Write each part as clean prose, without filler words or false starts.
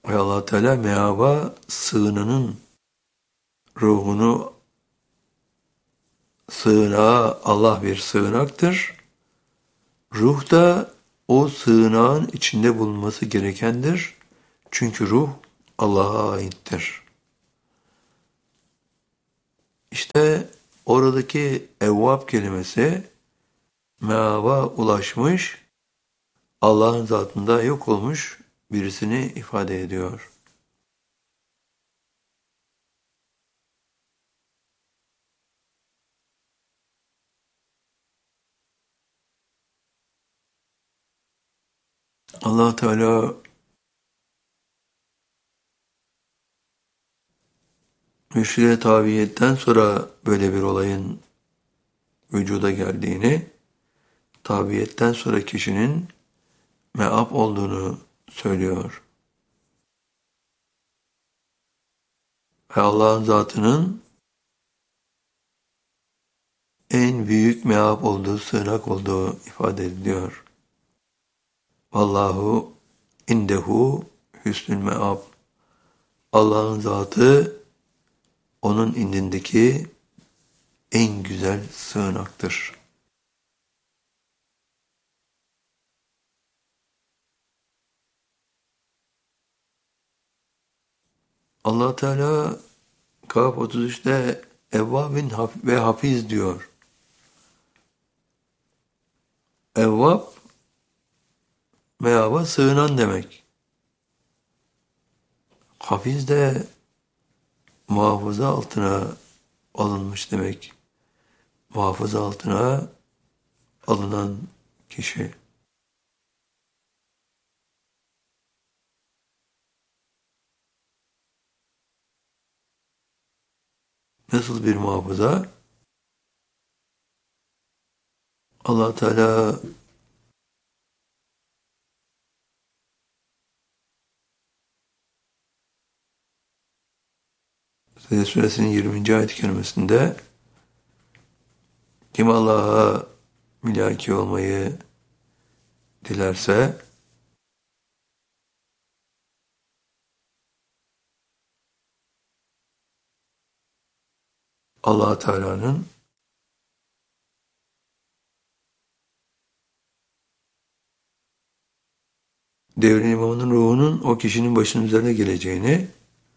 Ve Allah Teala meaba sığınanın ruhunu sığınağa Allah bir sığınaktır. Ruh da o sığınağın içinde bulunması gerekendir. Çünkü ruh Allah'a aittir. İşte oradaki evvab kelimesi meaba ulaşmış, Allah'ın zatında yok olmuş birisini ifade ediyor. Allah Teala mürşide tabiyetten sonra böyle bir olayın vücuda geldiğini, tabiyetten sonra kişinin meab olduğunu söylüyor. Ve Allah'ın zatının en büyük meab olduğu, sığınak olduğu ifade ediliyor. Vallahu indehu hüsnül meab. Allah'ın zatı onun indindeki en güzel sığınaktır. Allah Teala Kaf 33'te Evvabin ve Hafiz diyor. Evvab meaba sığınan demek. Hafiz de muhafaza altına alınmış demek. Muhafaza altına alınan kişi. Nasıl bir muhafaza? Allah Teala Secde Suresinin 20. ayet-i kerimesinde kim Allah'a mülaki olmayı dilerse Allah Teala'nın devrin imamının ruhunun o kişinin başının üzerine geleceğini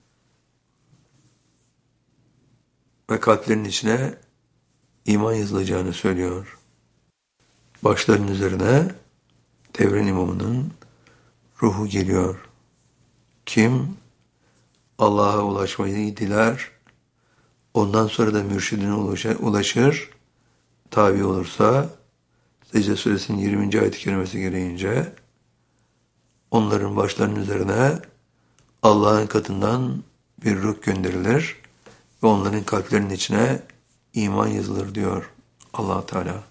ve kalplerin içine iman yazılacağını söylüyor. Başların üzerine devrin imamının ruhu geliyor. Kim Allah'a ulaşmayı diler, ondan sonra da mürşidine ulaşır, tabi olursa, Secde Suresinin 20. ayet-i kerimesi gereğince, onların başlarının üzerine Allah'ın katından bir ruh gönderilir ve onların kalplerinin içine iman yazılır diyor Allah Teala.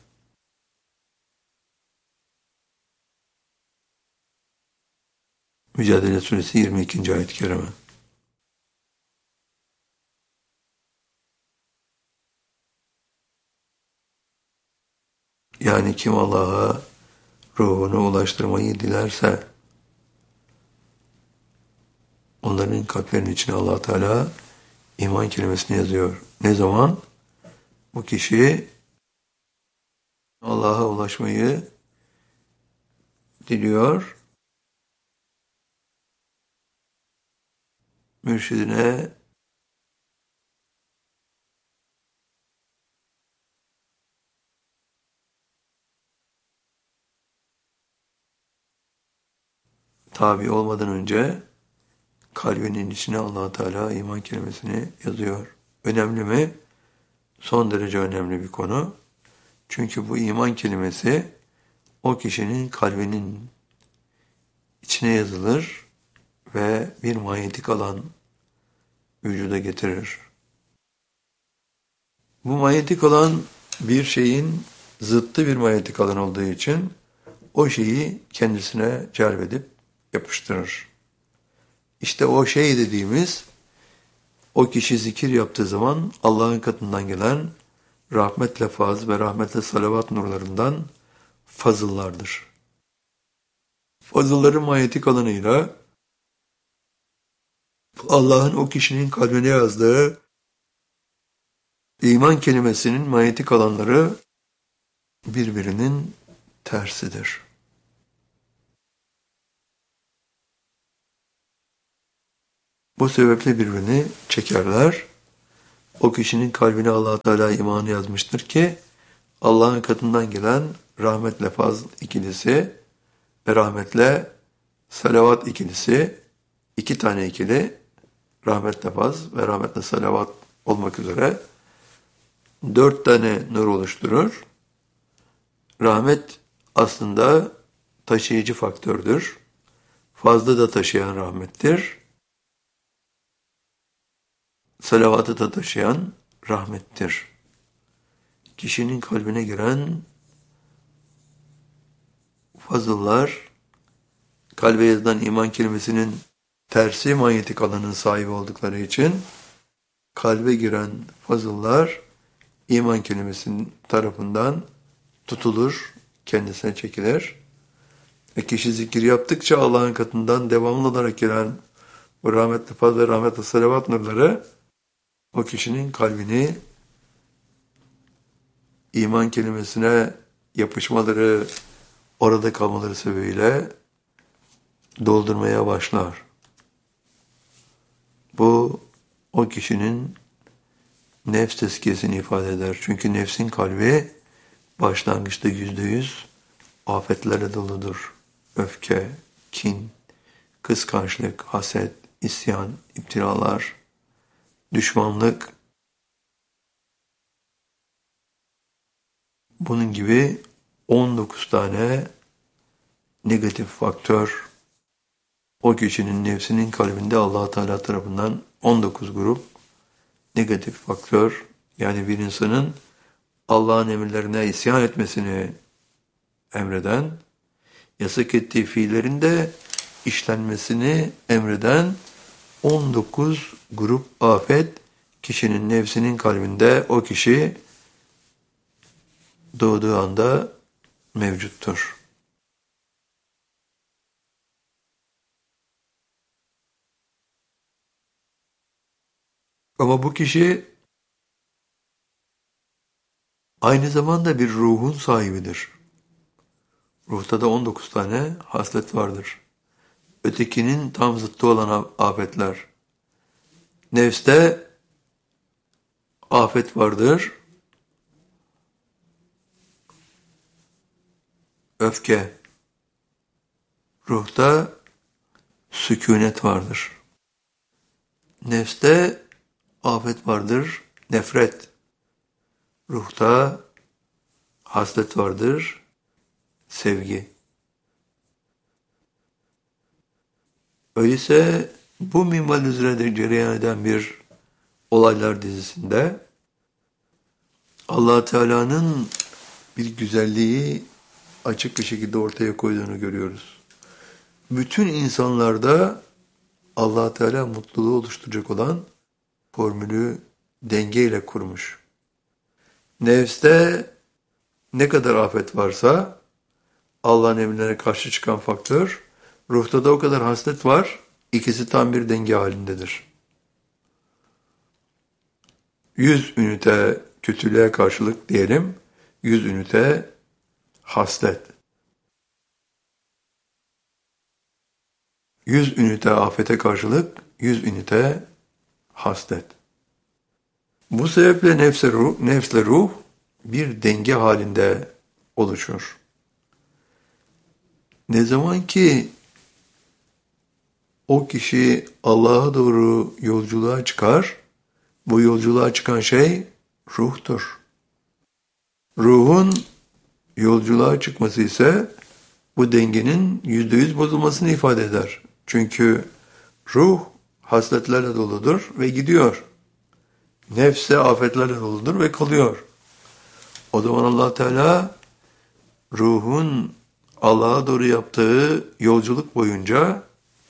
Mücadele Suresi 22. ayet-i kerime. Yani kim Allah'a ruhunu ulaştırmayı dilerse onların kalplerinin içine Allah Teala iman kelimesini yazıyor. Ne zaman? Bu kişi Allah'a ulaşmayı diliyor, mürşidine tabi olmadan önce kalbinin içine Allah Teala iman kelimesini yazıyor. Önemli mi? Son derece önemli bir konu. Çünkü bu iman kelimesi o kişinin kalbinin içine yazılır ve bir manyetik alan vücuda getirir. Bu manyetik alan bir şeyin zıttı bir manyetik alan olduğu için o şeyi kendisine celbedip yapıştırır. İşte o şey dediğimiz o kişi zikir yaptığı zaman Allah'ın katından gelen rahmetle faz ve rahmetle salavat nurlarından fazıllardır. Fazılların manyetik alanıyla Allah'ın o kişinin kalbine yazdığı iman kelimesinin manyetik alanları birbirinin tersidir. Bu sebeple birbirini çekerler. O kişinin kalbine Allah Teala imanı yazmıştır ki Allah'ın katından gelen rahmetle fazl ikilisi ve rahmetle salavat ikilisi, iki tane ikili, rahmetle fazl ve rahmetle salavat olmak üzere 4 tane nur oluşturur. Rahmet aslında taşıyıcı faktördür. Fazlı da taşıyan rahmettir. Salavatı da taşıyan rahmettir. Kişinin kalbine giren fazıllar, kalbe yazılan iman kelimesinin tersi manyetik alanın sahibi oldukları için kalbe giren fazıllar iman kelimesinin tarafından tutulur, kendisine çekilir. Ve kişi zikir yaptıkça Allah'ın katından devamlı olarak gelen bu rahmetli faz ve rahmetli salavat nurları o kişinin kalbini iman kelimesine yapışmaları, orada kalmaları sebebiyle doldurmaya başlar. Bu o kişinin nefs tezkiyesini ifade eder. Çünkü nefsin kalbi başlangıçta %100 afetlerle doludur. Öfke, kin, kıskançlık, haset, isyan, iptiralar, düşmanlık, bunun gibi 19 tane negatif faktör o kişinin nefsinin kalbinde Allah Teala tarafından 19 grup negatif faktör, yani bir insanın Allah'ın emirlerine isyan etmesini emreden, yasak ettiği fiillerin de işlenmesini emreden 19 grup afet kişinin nefsinin kalbinde o kişi doğduğu anda mevcuttur. Ama bu kişi aynı zamanda bir ruhun sahibidir. Ruhta da 19 tane haslet vardır. Ötekinin tam zıttı olan afetler. Nefste afet vardır. Öfke. Ruhta sükûnet vardır. Nefste afet vardır. Nefret. Ruhta haslet vardır. Sevgi. Öyleyse bu minval üzere cereyan eden bir olaylar dizisinde Allah Teala'nın bir güzelliği açık bir şekilde ortaya koyduğunu görüyoruz. Bütün insanlarda Allah Teala mutluluğu oluşturacak olan formülü dengeyle kurmuş. Nefste ne kadar afet varsa Allah'ın emirlerine karşı çıkan faktör, ruhta da o kadar haslet var, ikisi tam bir denge halindedir. 100 ünite kötülüğe karşılık diyelim, 100 ünite haslet. 100 ünite afete karşılık 100 ünite haslet. Bu sebeple nefsle ruh bir denge halinde oluşur. Ne zaman ki o kişi Allah'a doğru yolculuğa çıkar, bu yolculuğa çıkan şey ruhtur. Ruhun yolculuğa çıkması ise bu dengenin %100 bozulmasını ifade eder. Çünkü ruh hasletlerle doludur ve gidiyor. Nefse afetlerle doludur ve kalıyor. O zaman Allah Teala ruhun Allah'a doğru yaptığı yolculuk boyunca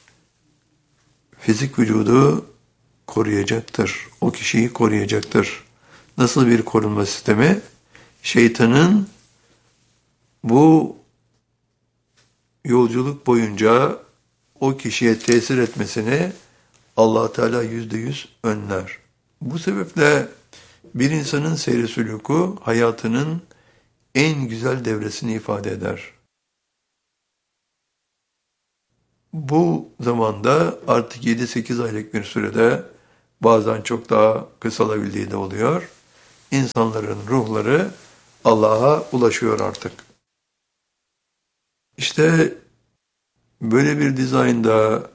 fizik vücudu koruyacaktır. O kişiyi koruyacaktır. Nasıl bir korunma sistemi? Şeytanın bu yolculuk boyunca o kişiye tesir etmesini Allah Teala %100 önler. Bu sebeple bir insanın seyri sülûku hayatının en güzel devresini ifade eder. Bu zamanda artık 7-8 aylık bir sürede bazen çok daha kısalabildiği de oluyor. İnsanların ruhları Allah'a ulaşıyor artık. İşte böyle bir dizaynda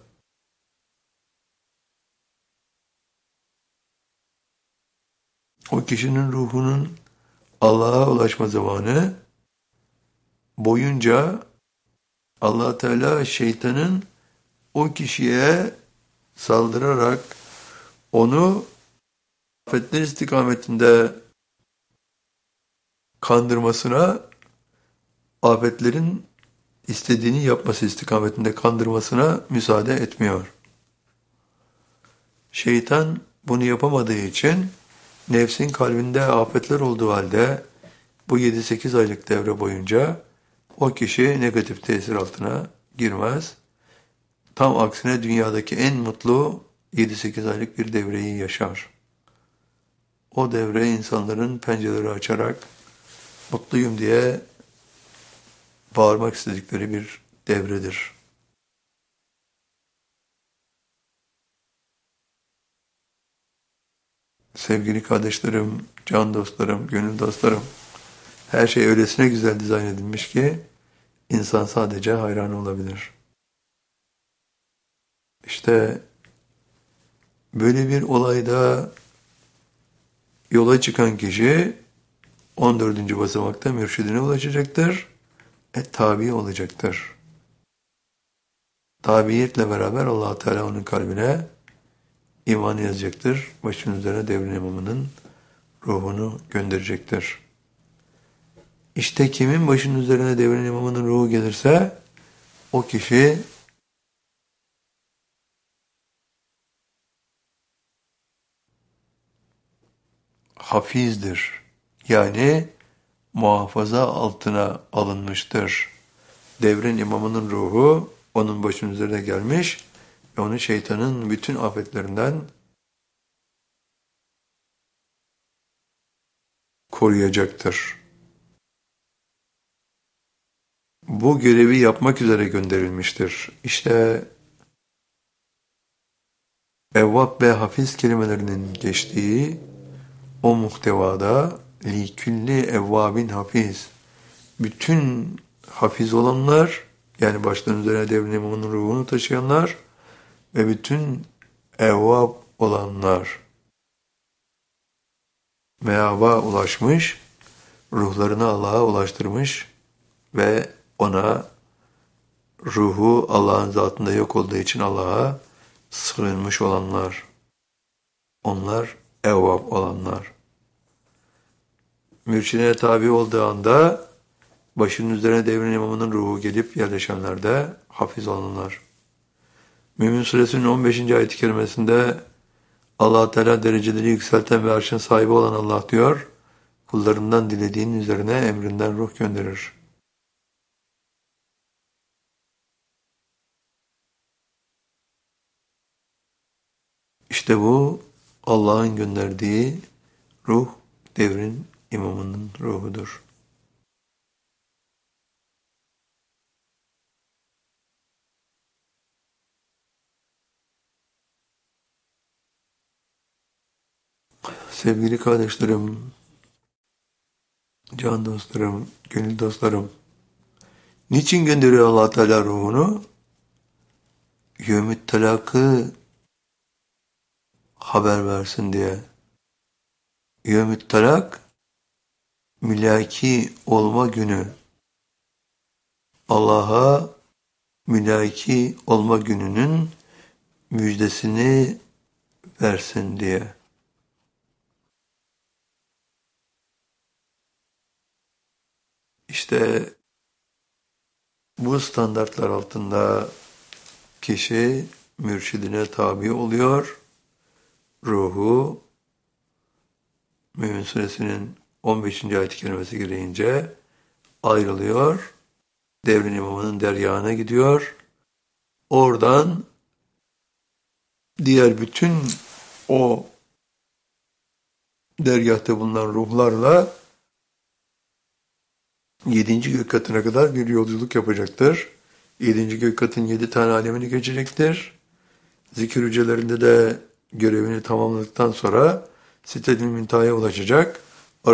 o kişinin ruhunun Allah'a ulaşma zamanı boyunca Allah Teala şeytanın o kişiye saldırarak onu afetler istikametinde kandırmasına, afetlerin istediğini yapması istikametinde kandırmasına müsaade etmiyor. Şeytan bunu yapamadığı için nefsin kalbinde afetler olduğu halde bu 7-8 aylık devre boyunca o kişi negatif tesir altına girmez. Tam aksine dünyadaki en mutlu 7-8 aylık bir devreyi yaşar. O devre insanların pencereleri açarak mutluyum diye bağırmak istedikleri bir devredir. Sevgili kardeşlerim, can dostlarım, gönül dostlarım, her şey öylesine güzel dizayn edilmiş ki insan sadece hayran olabilir. İşte böyle bir olayda yola çıkan kişi 14. basamakta mürşidine ulaşacaktır, tabi olacaktır. Tabiiyetle beraber Allah Teala onun kalbine iman yazacaktır. Başının üzerine devrin imamının ruhunu gönderecektir. İşte kimin başının üzerine devrin imamının ruhu gelirse o kişi hafizdir. Yani muhafaza altına alınmıştır. Devrin imamının ruhu onun başının üzerine gelmiş ve onu şeytanın bütün afetlerinden koruyacaktır. Bu görevi yapmak üzere gönderilmiştir. İşte Evvab ve Hafiz kelimelerinin geçtiği o muhtevada likülli evvabin hafiz, bütün hafiz olanlar, yani başlarının üzerine devrin imamının ruhunu taşıyanlar ve bütün evvab olanlar meaba ulaşmış, ruhlarını Allah'a ulaştırmış ve ona ruhu Allah'ın zatında yok olduğu için Allah'a sığınmış olanlar. Onlar evvab olanlar. Mürşidine tabi olduğu anda başının üzerine devrin imamının ruhu gelip yerleşenler de hafiz olanlar. Mümin Suresinin 15. ayet-i kerimesinde Allah Teala dereceleri yükselten ve arşın sahibi olan Allah diyor, kullarından dilediğinin üzerine emrinden ruh gönderir. İşte bu Allah'ın gönderdiği ruh devrin imamının ruhudur. Sevgili kardeşlerim, can dostlarım, gönül dostlarım, niçin gönderiyor Allah Teala ruhunu? Yevmü't telakı haber versin diye. Yevmü't telak, mülaki olma günü. Allah'a mülaki olma gününün müjdesini versin diye. İşte bu standartlar altında kişi mürşidine tabi oluyor. Ruhu Mümin Suresinin 15. ayet-i kerimesi gereğince ayrılıyor. Devrin imamının deryağına gidiyor. Oradan diğer bütün o dergâhta bulunan ruhlarla 7. gök katına kadar bir yolculuk yapacaktır. 7. gök katın 7 tane alemini geçecektir. Zikir hücrelerinde de görevini tamamladıktan sonra Sidret-i Münteha'ya ulaşacak.